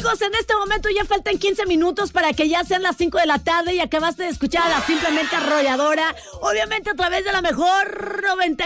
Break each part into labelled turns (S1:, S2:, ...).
S1: Amigos, en este momento ya faltan 15 minutos para que ya sean las 5 de la tarde y acabaste de escuchar a la Simplemente Arrolladora, obviamente a través de la mejor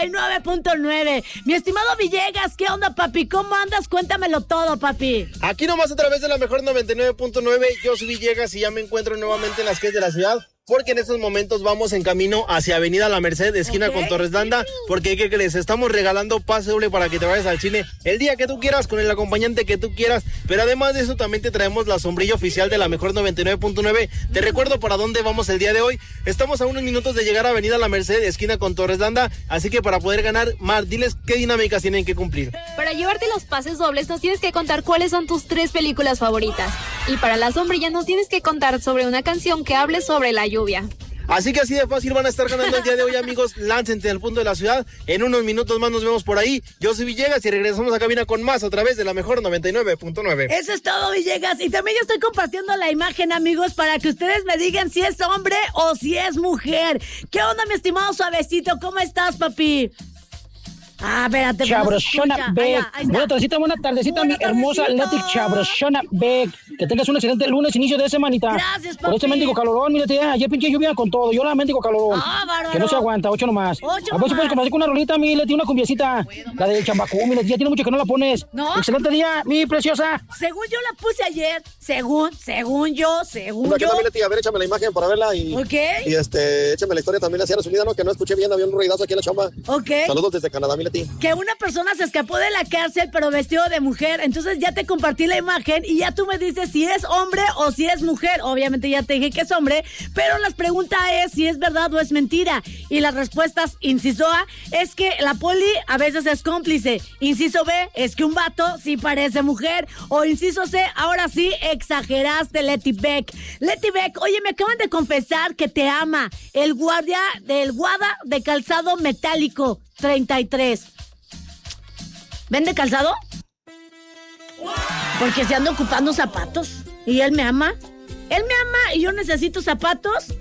S1: 99.9. Mi estimado Villegas, ¿qué onda, papi? ¿Cómo andas? Cuéntamelo todo, papi.
S2: Aquí nomás a través de la mejor 99.9, yo soy Villegas y ya me encuentro nuevamente en las calles de la ciudad. Porque en estos momentos vamos en camino hacia Avenida La Merced, esquina con Torres Landa. Porque, ¿qué crees? Estamos regalando pase doble para que te vayas al cine el día que tú quieras, con el acompañante que tú quieras. Pero además de eso, también te traemos la sombrilla oficial de la mejor 99.9. Te recuerdo para dónde vamos el día de hoy. Estamos a unos minutos de llegar a Avenida La Merced, esquina con Torres Landa. Así que para poder ganar, Mar, diles qué dinámicas tienen que cumplir.
S3: Para llevarte los pases dobles, nos tienes que contar cuáles son tus 3 películas favoritas. Y para la sombrilla, nos tienes que contar sobre una canción que hable sobre la lluvia.
S2: Así que así de fácil van a estar ganando el día de hoy, amigos. Láncense al punto de la ciudad. En unos minutos más nos vemos por ahí. Yo soy Villegas y regresamos a cabina con más a través de la mejor 99.9.
S1: Eso es todo, Villegas. Y también yo estoy compartiendo la imagen, amigos, para que ustedes me digan si es hombre o si es mujer. ¿Qué onda, mi estimado Suavecito? ¿Cómo estás, papi? Ah, espérate.
S4: Chabrosona Beck. Buena tardecita, mi hermosa Leti Chabrosona Beck. Que tengas un excelente lunes, inicio de semanita.
S1: Gracias, papi.
S4: Por este mendigo calorón, mírate, ayer pinche lluvia con todo. Yo la mendigo calorón.
S1: Bárbaro.
S4: Que no se aguanta, 8 nomás. A ver si puedes compartir con una rolita, mi Leti, una cumbiecita. La de Chambacú, mi Leti, ya tiene mucho que no la pones.
S1: ¿No?
S4: Excelente día, mi preciosa.
S1: Según yo la puse ayer, según yo.
S2: También, Leti, a ver, échame la imagen para verla y...
S1: Ok.
S2: Y échame la historia también, así resumida, ¿no? Que no escuché bien, había un ruidazo aquí en la chamba.
S1: Ok.
S2: Saludos desde Canadá, mi Leti.
S1: Que una persona se escapó de la cárcel, pero vestido de mujer. Entonces ya te compartí la imagen y ya tú me dices si es hombre o si es mujer. Obviamente ya te dije que es hombre, pero la pregunta es si es verdad o es mentira. Y las respuestas, inciso A, es que la poli a veces es cómplice. Inciso B, es que un vato sí parece mujer. O inciso C, ahora sí exageraste, Leti Beck. Leti Beck, oye, me acaban de confesar que te ama el guardia del Guada de calzado metálico 33. ¿Vende calzado? Porque se anda ocupando zapatos. Y él me ama. Él me ama y yo necesito zapatos.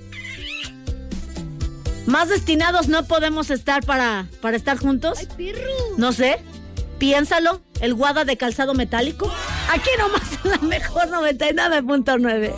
S1: Más destinados no podemos estar para estar juntos.
S3: ¡Ay, perro!
S1: No sé. Piénsalo. El Guada de calzado metálico. Aquí nomás en la mejor 99.9.